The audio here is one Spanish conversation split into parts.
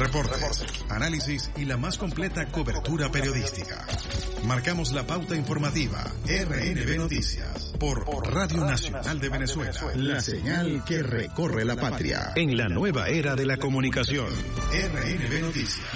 Reportes, análisis y la más completa cobertura periodística. Marcamos la pauta informativa. RNB Noticias por Radio Nacional de Venezuela. La señal que recorre la patria. En la nueva era de la comunicación. RNB Noticias.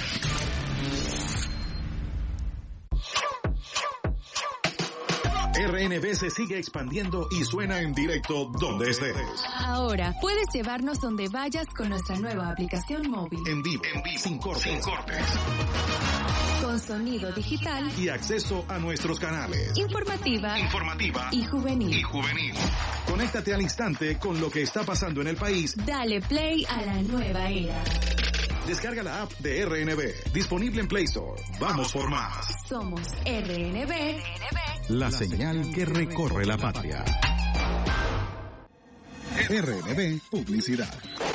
RNB se sigue expandiendo y suena en directo donde estés. Ahora puedes llevarnos donde vayas con nuestra nueva aplicación móvil. En vivo, sin cortes. Con sonido digital y acceso a nuestros canales. Informativa y juvenil. Conéctate al instante con lo que está pasando en el país. Dale play a la nueva era. Descarga la app de RNB, disponible en Play Store. Vamos por más. Somos RNB. La señal que recorre la patria. RNB Publicidad.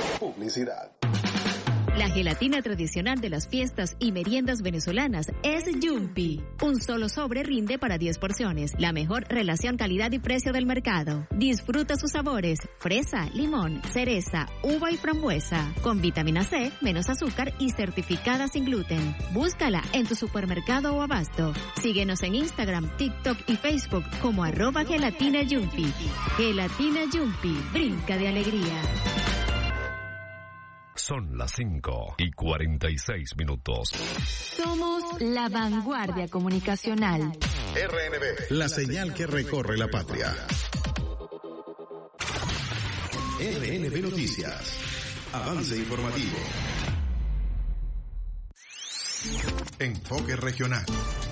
La gelatina tradicional de las fiestas y meriendas venezolanas es Yumpy. Un solo sobre rinde para 10 porciones. La mejor relación calidad y precio del mercado. Disfruta sus sabores: fresa, limón, cereza, uva y frambuesa. Con vitamina C, menos azúcar y certificada sin gluten. Búscala en tu supermercado o abasto. Síguenos en Instagram, TikTok y Facebook como @gelatina Yumpy. Gelatina Yumpy, brinca de alegría. Son las 5:46. Somos la vanguardia comunicacional. RNB, la señal que recorre la patria. RNB Noticias. Avance informativo. Enfoque regional.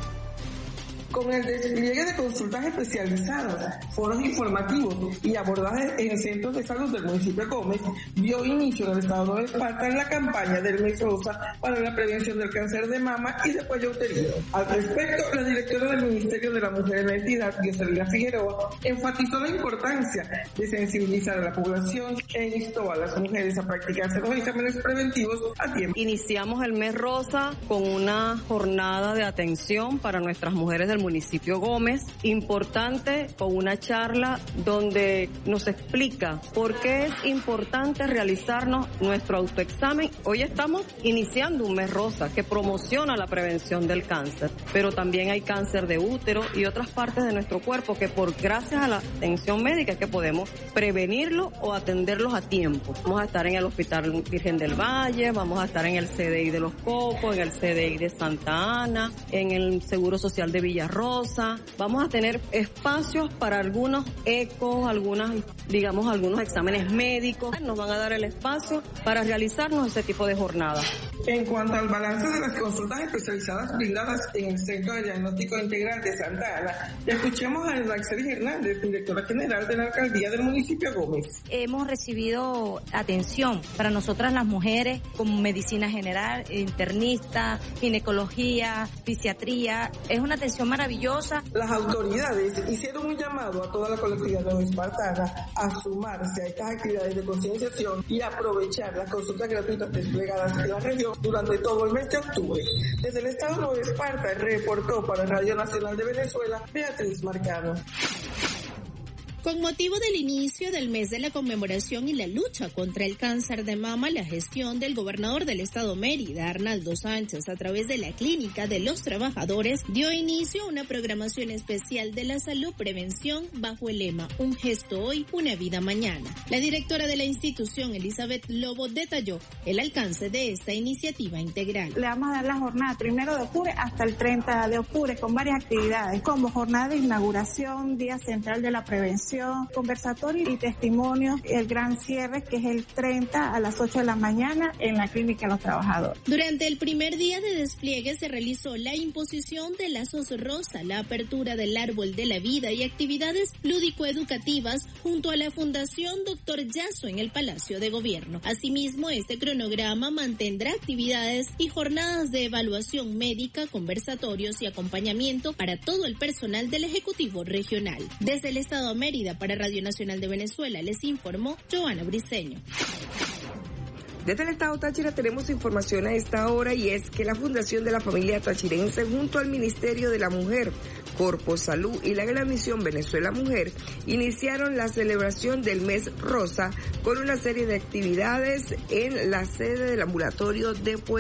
Con el despliegue de consultas especializadas, foros informativos y abordajes en centros de salud del municipio de Gómez, dio inicio en el estado de Nueva Esparta la campaña del mes rosa para la prevención del cáncer de mama y de cuello uterino. Al respecto, la directora del Ministerio de la Mujer en la entidad, Yoselina Figueroa, enfatizó la importancia de sensibilizar a la población e instó a las mujeres a practicarse los exámenes preventivos a tiempo. Iniciamos el mes rosa con una jornada de atención para nuestras mujeres del municipio Gómez, importante, con una charla donde nos explica por qué es importante realizarnos nuestro autoexamen. Hoy estamos iniciando un mes rosa que promociona la prevención del cáncer, pero también hay cáncer de útero y otras partes de nuestro cuerpo que gracias a la atención médica es que podemos prevenirlo o atenderlos a tiempo. Vamos a estar en el Hospital Virgen del Valle, vamos a estar en el CDI de Los Cocos, en el CDI de Santa Ana, en el Seguro Social de Villarrosa. Vamos a tener espacios para algunos ecos, algunos exámenes médicos. Nos van a dar el espacio para realizarnos ese tipo de jornadas. En cuanto al balance de las consultas especializadas brindadas en el Centro de Diagnóstico Integral de Santa Ana, escuchemos a Raxelis Hernández, directora general de la Alcaldía del municipio de Gómez. Hemos recibido atención para nosotras las mujeres como medicina general, internista, ginecología, fisiatría. Es una atención maravillosa. Las autoridades hicieron un llamado a toda la colectividad espartana a sumarse a estas actividades de concienciación y aprovechar las consultas gratuitas desplegadas en la región durante todo el mes de octubre. Desde el estado de Nueva Esparta reportó para Radio Nacional de Venezuela Beatriz Marcano. Con motivo del inicio del mes de la conmemoración y la lucha contra el cáncer de mama, la gestión del gobernador del estado Mérida, Arnaldo Sánchez, a través de la Clínica de los Trabajadores, dio inicio a una programación especial de la salud prevención bajo el lema Un gesto hoy, una vida mañana. La directora de la institución, Elizabeth Lobo, detalló el alcance de esta iniciativa integral. Le vamos a dar la jornada 1 de octubre hasta el 30 de octubre con varias actividades, como jornada de inauguración, Día Central de la Prevención, conversatorio y testimonios, el gran cierre que es el 30 a las 8 de la mañana en la Clínica de los Trabajadores. Durante el primer día de despliegue se realizó la imposición de lazos rosa, la apertura del árbol de la vida y actividades lúdico-educativas junto a la Fundación Dr. Yasso en el Palacio de Gobierno. Asimismo, este cronograma mantendrá actividades y jornadas de evaluación médica, conversatorios y acompañamiento para todo el personal del Ejecutivo Regional. Desde el Estado Mérida, para Radio Nacional de Venezuela, les informó Joana Briceño. Desde el estado Táchira tenemos información a esta hora y es que la Fundación de la Familia Tachirense junto al Ministerio de la Mujer, Corpo Salud y la Gran Misión Venezuela Mujer iniciaron la celebración del mes rosa con una serie de actividades en la sede del ambulatorio de